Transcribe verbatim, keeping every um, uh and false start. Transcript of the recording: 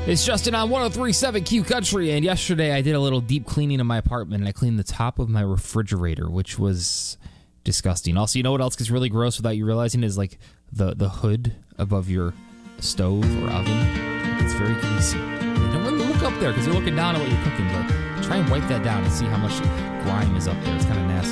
It's Justin on one oh three point seven Q Country, and yesterday I did a little deep cleaning of my apartment, and I cleaned the top of my refrigerator, which was disgusting. Also, you know what else gets really gross without you realizing is like the, the hood above your stove or oven. It's very greasy. You don't really look up there because you're looking down at what you're cooking, but try and wipe that down and see how much grime is up there. It's kind of nasty.